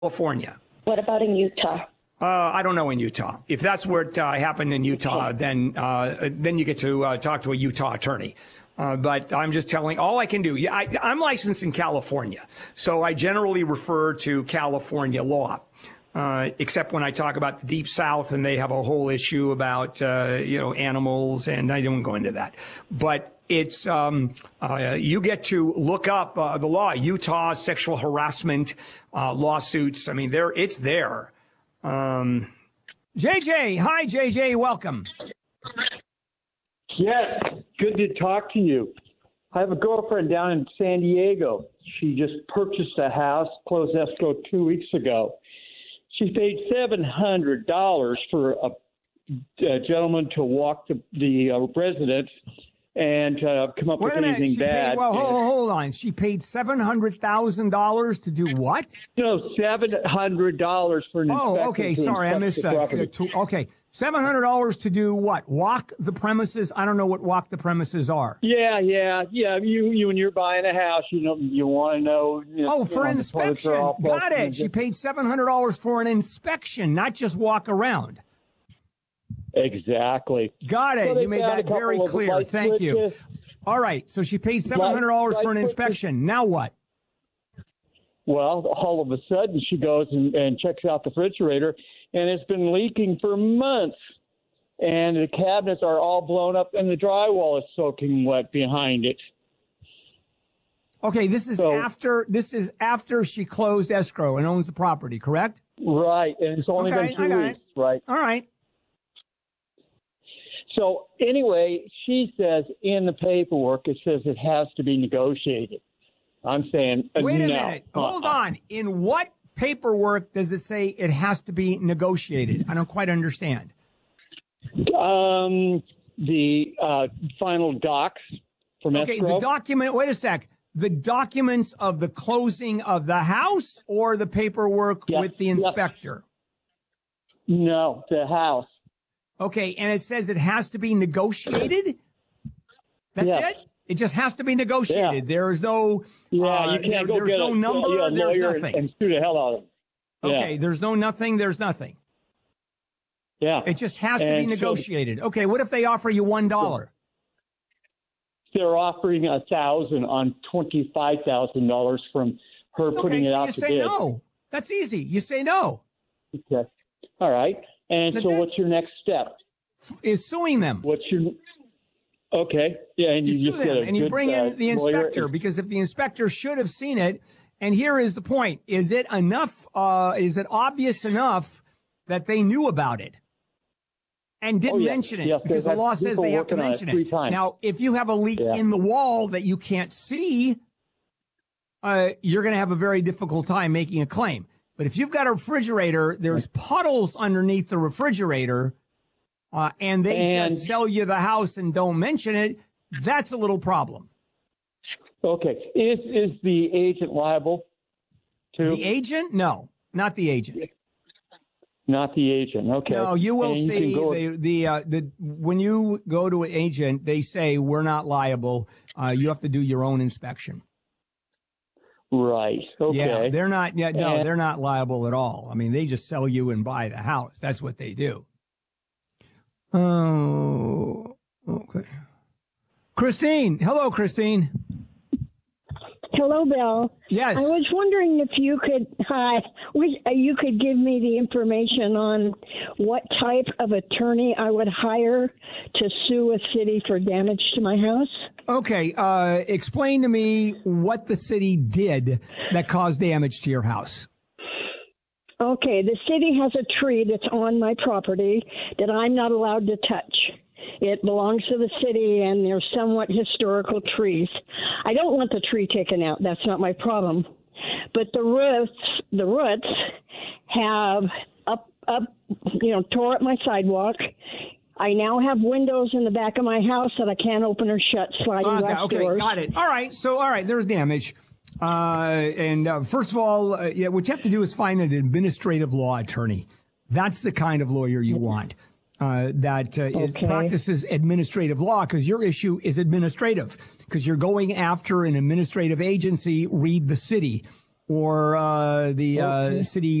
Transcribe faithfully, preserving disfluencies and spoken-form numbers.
California. What about in Utah? Uh, I don't know in Utah. If that's where it uh, happened in Utah, then uh, then you get to uh, talk to a Utah attorney. Uh, but I'm just telling, all I can do, yeah, I, I'm licensed in California, so I generally refer to California law, uh, except when I talk about the Deep South and they have a whole issue about, uh, you know, animals, and I don't go into that. But it's, um, uh, you get to look up uh, the law, Utah sexual harassment uh, lawsuits. I mean, there, it's there. Um, J J, hi, J J, welcome. Yes, good to talk to you. I have a girlfriend down in San Diego. She just purchased a house, closed escrow two weeks ago. She paid seven hundred dollars for a, a gentleman to walk the, the uh, residence and uh, come up Wait with a minute. anything She bad. Paid, well, hold, hold on. She paid seven hundred thousand dollars to do what? No, seven hundred dollars for an Oh, inspection. okay. to Sorry, I inspect missed the that. property. Uh, to- Okay. seven hundred dollars to do what? Walk the premises? I don't know what walk the premises are. Yeah, yeah, yeah. You, you, when you're buying a house, you know, you want to know. You know Oh, for you know, inspection. the toilets are all Got flush it. and She just- paid seven hundred dollars for an inspection, not just walk around. Exactly. Got it. So they You made found that a couple very of clear. light Thank you. switches. All right. So she paid seven hundred dollars Light- for an light switches. inspection. Now what? Well, all of a sudden she goes and, and checks out the refrigerator, and it's been leaking for months. And the cabinets are all blown up, and the drywall is soaking wet behind it. Okay, this is So- after this is after she closed escrow and owns the property, correct? Right, and it's only Okay, been I two got weeks, right? All right. So anyway, she says in the paperwork it says it has to be negotiated. I'm saying uh, Wait a no. minute. Hold Uh-uh. on. In what paperwork does it say it has to be negotiated? I don't quite understand. Um, the uh, final docs from Okay, escrow. the document, wait a sec. The documents of the closing of the house or the paperwork Yes, with the yes. inspector? No, the house. Okay, and it says it has to be negotiated? That's Yes. it? It just has to be negotiated. There is no, Yeah, uh, you can't there- go there's get no a, number, yeah, a there's lawyer nothing. and, and sue the hell out of them. Yeah. Okay, there's no nothing, there's nothing. Yeah. It just has to be And so negotiated. Okay, what if they offer you one dollar? they're offering a thousand on twenty-five thousand dollars from her putting Okay, it so out you to say bid. no. That's easy. You say no. Okay. All right. And That's so, it. what's your next step? Is suing them. What's your okay? Yeah, and You you, sue just get them a and you good, bring uh, in the lawyer inspector and- because if the inspector should have seen it, and here is the point: is it enough? Uh, is it obvious enough that they knew about it and didn't Oh, yes. mention it? Yes, because the they've law had says people they have to working on it mention three it. times. Now, if you have a leak Yeah. in the wall that you can't see, uh, you're going to have a very difficult time making a claim. But if you've got a refrigerator, there's puddles underneath the refrigerator, uh, and they And- just sell you the house and don't mention it, that's a little problem. Okay. Is is the agent liable? To The agent? No, not the agent. not the agent. Okay. No, you will And you can see go- the the uh, the when you go to an agent, they say we're not liable. Uh, you have to do your own inspection. Right. Okay. Yeah, they're not. Yeah, no, And- they're not liable at all. I mean, they just sell you and buy the house. That's what they do. Oh, okay. Christine, hello, Christine. Hello, Bill. Yes. I was wondering if you could, hi, wish- uh, you could give me the information on what type of attorney I would hire to sue a city for damage to my house. Okay, uh, explain to me what the city did that caused damage to your house. Okay, the city has a tree that's on my property that I'm not allowed to touch. It belongs to the city, and they're somewhat historical trees. I don't want the tree taken out. That's not my problem. But the roots, the roots have up, up, you know, tore up my sidewalk. I now have windows in the back of my house that I can't open or shut, sliding Okay, glass okay, doors. got it. All right, so all right, there's damage. Uh, and uh, first of all, uh, yeah, what you have to do is find an administrative law attorney. That's the kind of lawyer you want. Uh, that uh, is- Okay. practices administrative law, because your issue is administrative, because you're going after an administrative agency, read the city, or uh, the uh, city